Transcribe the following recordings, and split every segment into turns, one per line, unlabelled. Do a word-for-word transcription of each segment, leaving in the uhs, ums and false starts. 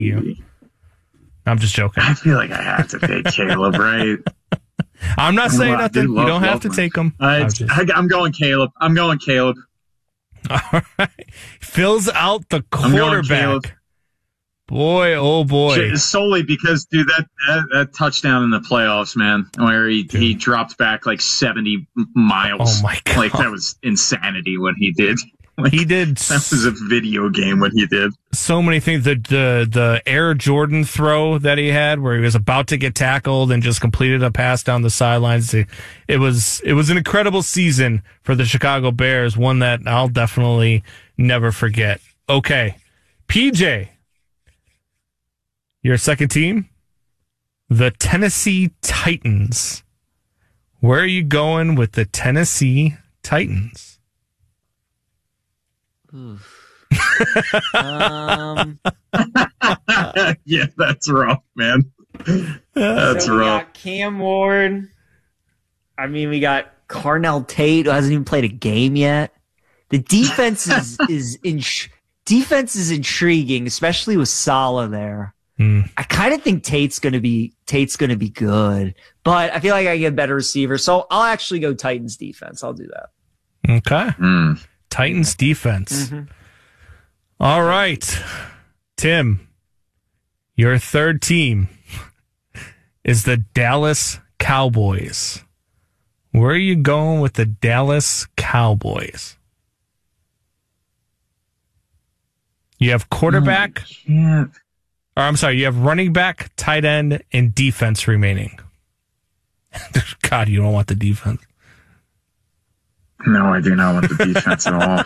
you. I'm just joking.
I feel like I have to take Caleb, right?
I'm not saying
I
nothing.
do love,
you don't have to
him.
take him.
Uh,
I'm,
it's,
just...
I, I'm going Caleb. I'm going Caleb.
All right. Fills out the
I'm going Caleb.
quarterback. Boy, oh boy.
Solely because, dude, that, that, that touchdown in the playoffs, man, where he, he dropped back like seventy miles.
Oh, my God.
Like, that was insanity what he did. Like,
He did
that was a video game what he did.
so many things. The, the the Air Jordan throw that he had, where he was about to get tackled and just completed a pass down the sidelines. It, it was it was an incredible season for the Chicago Bears, one that I'll definitely never forget. Okay, P J, your second team, the Tennessee Titans. Where are you going with the Tennessee Titans?
um,
yeah, that's rough, man. That's
so we
rough.
got Cam Ward. I mean, we got Carnell Tate, who hasn't even played a game yet. The defense is is in, defense is intriguing, especially with Saleh there.
Mm.
I kind of think Tate's going to be Tate's going to be good, but I feel like I get a better receiver, so I'll actually go Titans defense. I'll do that.
Okay.
Mm.
Titans defense.
Mm-hmm.
All right. Tim, your third team is the Dallas Cowboys. Where are you going with the Dallas Cowboys? You have quarterback,
Yeah.
or I'm sorry, you have running back, tight end, and defense remaining. God, you don't want the defense.
No, I do not want the defense at all.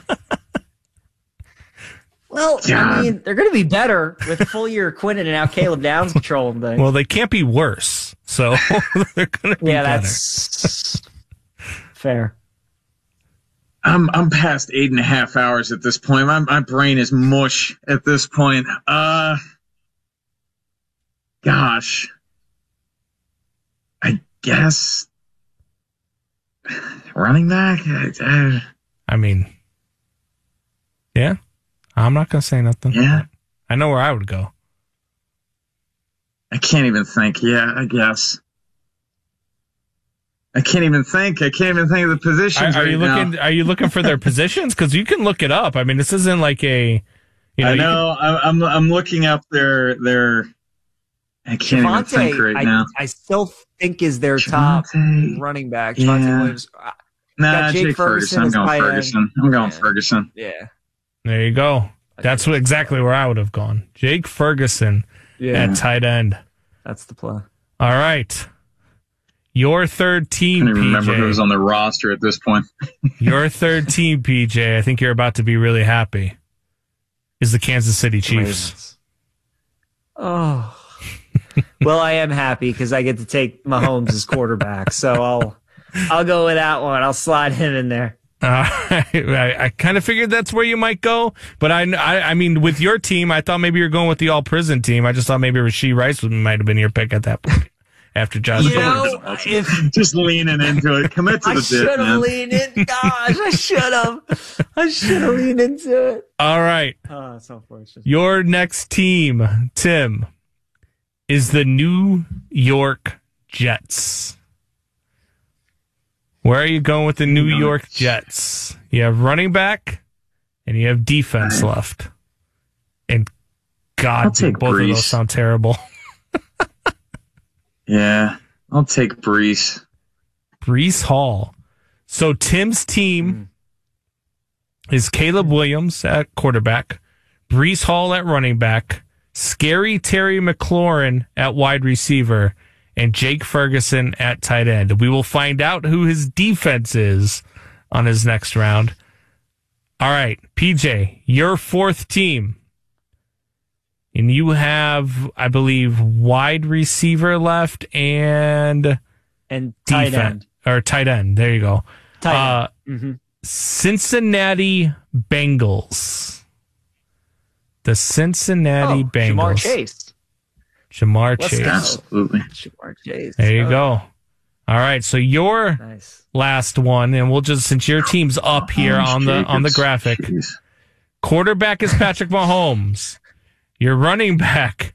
Well,
God.
I mean, they're going to be better with a full year of Quinnen and now Caleb Downs controlling things.
Well, they can't be worse, so they're going to be
yeah,
better.
that's fair.
I'm I'm past eight and a half hours at this point. My my brain is mush at this point. Uh, gosh, I guess running back. I, I,
I mean, yeah, I'm not going to say nothing.
Yeah.
I know where I would go.
I can't even think. Yeah, I guess. I can't even think. I can't even think of the positions
Are, are
right
you
now.
looking? Are you looking for their positions? Because you can look it up. I mean, this isn't like a. You know,
I
you
know. I'm, I'm I'm looking up their their. I can't even think right
I,
now.
I still think is their
Javonte,
top running back. Javonte
yeah.
Williams. Uh,
Nah,
got Jake
Jake Ferguson.
Ferguson
I'm
as
going
tight end.
Ferguson. I'm going
Yeah.
Ferguson.
Yeah.
There you go. That's what, exactly where I would have gone. Jake Ferguson
Yeah.
at tight end.
That's the play.
All right. Your third
I
team,
can't even remember
P J.
who was on the roster at this point.
Your third team, P J. I think you're about to be really happy. Is the Kansas City Chiefs.
Ravens. Oh. Well, I am happy because I get to take Mahomes as quarterback, so I'll I'll go with that one. I'll slide him in there.
Uh, I, I kind of figured that's where you might go, but I, I, I mean, with your team, I thought maybe you're going with the all-prison team. I just thought maybe Rashee Rice would, might have been your pick at that point after Josh.
You
Gordon.
know, if
Just leaning into it. Commit to
I
the
should
dip,
have
man.
leaned in, gosh, I should have. I should have leaned into it.
All right,
Oh, that's unfortunate.
your next team, Tim, is the New York Jets. Where are you going with the New
New
York
York.
Jets? You have running back and you have defense left. And God,
I'll take
both of those
Brees.
sound terrible.
Yeah, I'll take Brees.
Brees Hall. So Tim's team is Caleb Williams at quarterback, Brees Hall at running back, Scary Terry McLaurin at wide receiver, and Jake Ferguson at tight end. We will find out who his defense is on his next round. All right, P J, your fourth team. And you have, I believe, wide receiver left and
And tight
defense.
end.
Or tight end. There you go.
Tight
Uh,
end. Mm-hmm.
Cincinnati Bengals. The Cincinnati
Oh,
Bengals.
Jamar Chase.
Jamar
Let's
Chase.
go.
Absolutely.
Jamar Chase.
There you
Oh,
go. All right, so your
Nice.
last one, and we'll just since your team's up here
Mahomes,
on the on the
Jacobs.
graphic.
Jeez.
Quarterback is Patrick Mahomes. Your running back